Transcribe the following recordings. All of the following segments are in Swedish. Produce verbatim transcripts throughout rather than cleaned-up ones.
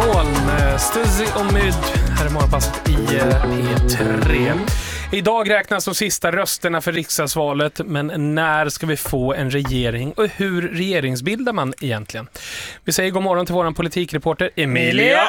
Moln, Stuzzy och Myd. Här är morgonpasset i P tre. Idag räknas de sista rösterna för riksdagsvalet, men när ska vi få en regering och hur regeringsbildar man egentligen? Vi säger god morgon till våran politikreporter Emilia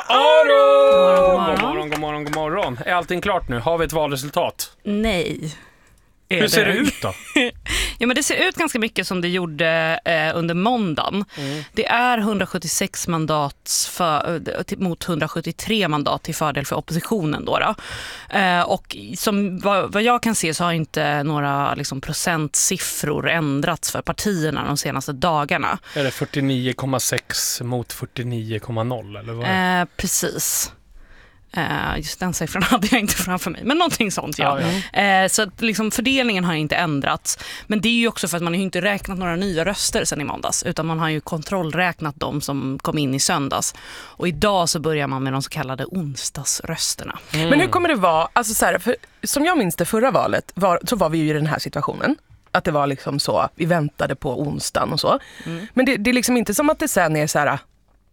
Aron! God morgon, god morgon, god morgon. Är allting klart nu? Har vi ett valresultat? Nej. Hur ser det ut då? Ja, men det ser ut ganska mycket som det gjorde eh, under måndagen. Mm. Det är hundrasjuttiosex mandat för, mot hundrasjuttiotre mandat till fördel för oppositionen. Då, då. Eh, och som, vad, vad jag kan se så har inte några liksom, procentsiffror ändrats för partierna de senaste dagarna. Är det fyrtionio komma sex mot fyrtionio komma noll? Eller vad är det? Eh, precis. Uh, just den siffran hade jag inte framför mig, men någonting sånt, ja. ja, ja. Uh, så att liksom fördelningen har inte ändrats, men det är ju också för att man har ju inte räknat några nya röster sedan i måndags, utan man har ju kontrollräknat de som kom in i söndags, och idag så börjar man med de så kallade onsdagsrösterna. Mm. Men hur kommer det vara, alltså så här, för, som jag minns det förra valet var, så var vi ju i den här situationen att det var liksom så, vi väntade på onsdagen och så, mm. men det, det är liksom inte som att det sen är så här: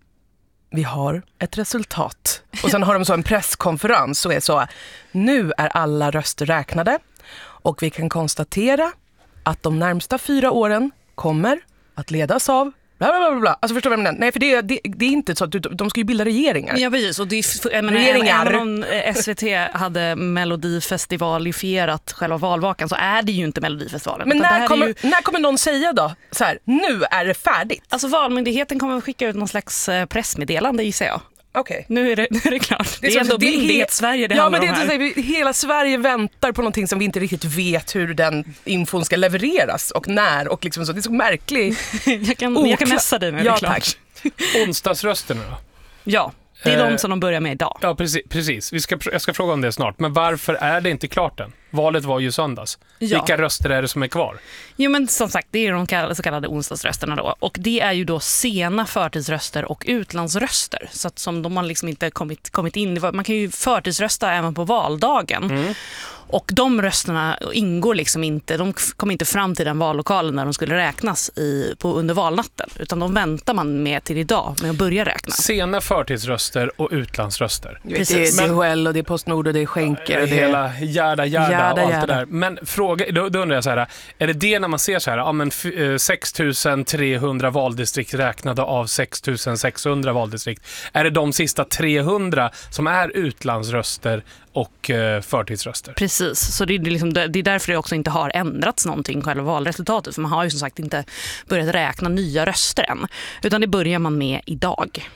vi har ett resultat. Och sen har de så en presskonferens och är så: nu är alla röster räknade och vi kan konstatera att de närmsta fyra åren kommer att ledas av bla bla bla bla. Alltså förstår du vad jag menar? Nej, för det, det, det är inte så att de ska ju bilda regeringar. Ja, precis. Och det är, jag menar, regeringar. Även om S V T hade melodifestivalifierat själva valvakan så är det ju inte melodifestivalen. Men när kommer, ju... när kommer någon säga då så här: nu är det färdigt? Alltså valmyndigheten kommer att skicka ut någon slags pressmeddelande, gissar jag. Okay. Nu är det, nu är det klart. Det är, det är ändå myndighet Sverige det ja, handlar men det om här. Säger, hela Sverige väntar på någonting som vi inte riktigt vet hur den infon ska levereras och när och liksom så. Det är så märkligt. jag kan, jag kan messa dig med ja, det, klart. Onsdagsrösterna då? Ja. Det är de som de börjar med idag. Ja, precis. precis. Vi ska, jag ska fråga om det snart. Men varför är det inte klart än? Valet var ju söndags. Ja. Vilka röster är det som är kvar? Jo, men som sagt, det är de så kallade onsdagsrösterna då. Och det är ju då sena förtidsröster och utlandsröster. Så att som de har liksom inte kommit, kommit in. Man kan ju förtidsrösta även på valdagen. Mm. Och de rösterna ingår liksom inte, de kom inte fram till den vallokalen när de skulle räknas i, på, under valnatten. Utan de väntar man med till idag med att börja räkna. Sena förtidsröster och utlandsröster. Precis. Det är D H L och det är Postnord och det är Skänker. Och det är hela jäda, jäda, jäda och allt jäda. Det där. Men fråga, då, då undrar jag så här, är det det när man ser så här, ja men sex tusen trehundra valdistrikt räknade av sex tusen sexhundra valdistrikt. Är det de sista trehundra som är utlandsröster och uh, förtidsröster? Precis, så det är, liksom, det är därför det också inte har ändrats någonting själva valresultatet, för man har ju som sagt inte börjat räkna nya röster än, utan det börjar man med idag.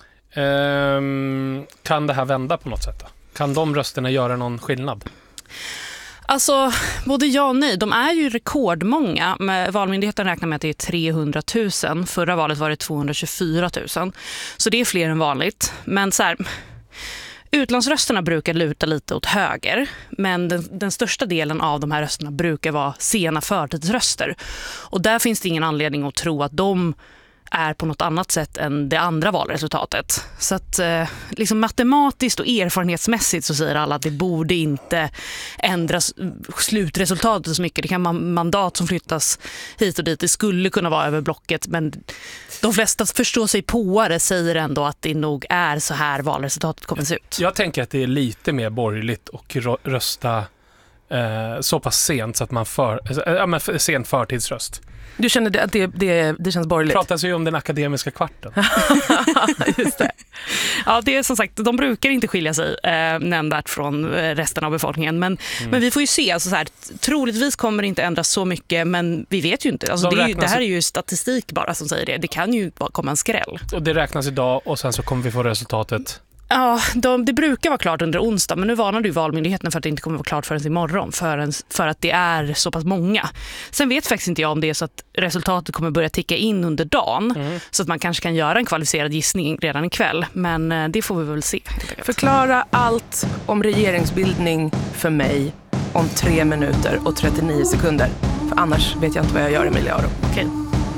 Um, kan det här vända på något sätt då? Kan de rösterna göra någon skillnad? Alltså, både ja och nej. De är ju rekordmånga. Valmyndigheten räknar med att det är trehundratusen. Förra valet var det tvåhundratjugofyratusen. Så det är fler än vanligt. Men så här, utlandsrösterna brukar luta lite åt höger, men den, den största delen av de här rösterna brukar vara sena förtidsröster. Och där finns det ingen anledning att tro att de är på något annat sätt än det andra valresultatet. Så att eh, liksom matematiskt och erfarenhetsmässigt så säger alla att det borde inte ändras slutresultatet så mycket. Det kan vara mandat som flyttas hit och dit. Det skulle kunna vara över blocket, men de flesta förstår sig påare säger ändå att det nog är så här valresultatet kommer att se ut. Jag tänker att det är lite mer borgerligt och rösta eh, så pass sent så att man för, äh, men sent förtidsröst. Du känner att det, det, det känns borgerligt? Det pratas ju om den akademiska kvarten. Just det. Ja, det är som sagt, de brukar inte skilja sig eh, nämnvärt från resten av befolkningen. Men, mm. men vi får ju se, alltså så här, troligtvis kommer det inte ändras så mycket, men vi vet ju inte. Alltså, de det, är ju, det här är ju statistik bara som säger det. Det kan ju komma en skräll. Och det räknas idag och sen så kommer vi få resultatet. Ja, de, det brukar vara klart under onsdag, men nu varnar du valmyndigheten för att det inte kommer vara klart förrän imorgon, förrän, för att det är så pass många. Sen vet faktiskt inte jag om det är så att resultatet kommer börja ticka in under dagen, mm. så att man kanske kan göra en kvalificerad gissning redan ikväll, men det får vi väl se. Förklara allt om regeringsbildning för mig om tre minuter och trettionio sekunder, för annars vet jag inte vad jag gör, Emilia Aron. Okej.